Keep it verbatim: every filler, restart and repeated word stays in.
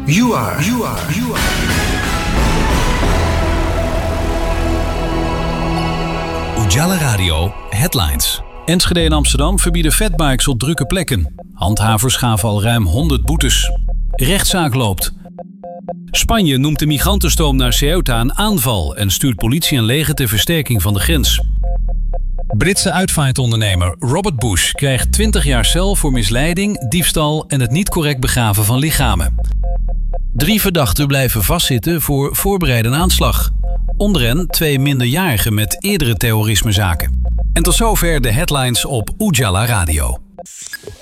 You are. You are. You are. Ujala Radio Headlines. Enschede en Amsterdam verbieden fatbikes op drukke plekken. Handhavers gaven al ruim honderd boetes. Rechtszaak loopt. Spanje noemt de migrantenstroom naar Ceuta een aanval en stuurt politie en leger ter versterking van de grens. Britse uitvaartondernemer Robert Bush krijgt twintig jaar cel voor misleiding, diefstal en het niet correct begraven van lichamen. Drie verdachten blijven vastzitten voor voorbereide aanslag. Onder hen twee minderjarigen met eerdere terrorismezaken. En tot zover de headlines op Ujala Radio.